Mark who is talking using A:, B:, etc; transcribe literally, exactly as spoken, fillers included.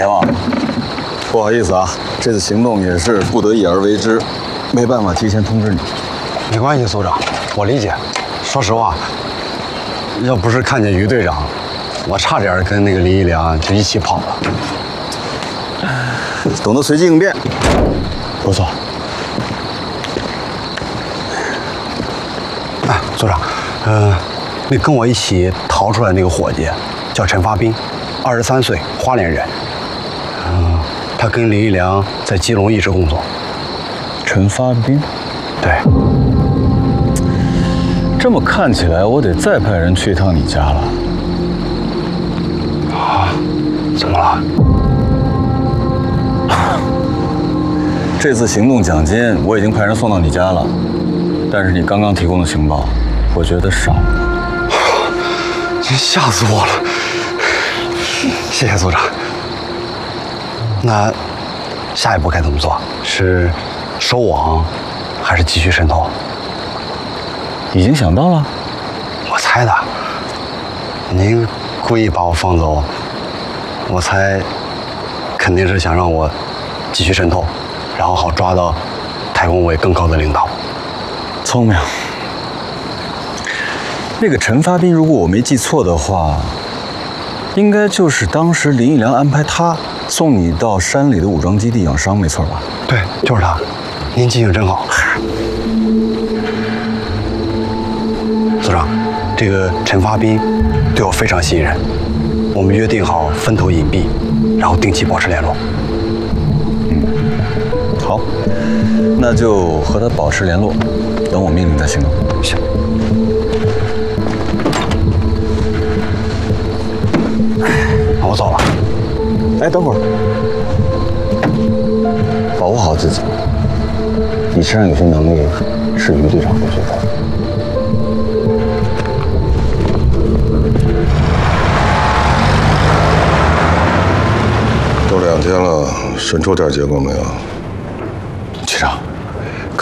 A: 别忘了。不好意思啊，这次行动也是不得已而为之，没办法提前通知你。
B: 没关系，组长，我理解。说实话，要不是看见于队长，我差点跟那个林一良就一起跑了。
A: 懂得随机应变，不错。
B: 哎，组长，呃，那跟我一起逃出来那个伙计叫陈发斌，二十三岁，花莲人。嗯、呃，他跟林一良在基隆一直工作。
A: 陈发斌，
B: 对。
A: 这么看起来，我得再派人去一趟你家了。
B: 啊？怎么了？
A: 这次行动奖金我已经派人送到你家了，但是你刚刚提供的情报，我觉得少了。
B: 真吓死我了！谢谢组长。那下一步该怎么做？是收网，还是继续渗透？
A: 已经想到了。
B: 我猜的。您故意把我放走，我猜肯定是想让我继续渗透，然后好抓到太空委更高的领导。
A: 聪明。那个陈发斌，如果我没记错的话，应该就是当时林一良安排他送你到山里的武装基地养伤，没错吧？
B: 对，就是他。您记性真好。组长，这个陈发斌对我非常信任，我们约定好分头隐蔽，然后定期保持联络。
A: 嗯，好，那就和他保持联络，等我命令再行动。
B: 行。那我走了。
A: 哎，等会儿，保护好自己。你身上有些能力是于队长会学的。
C: 都两天了，审出点结果没有？
A: 局长，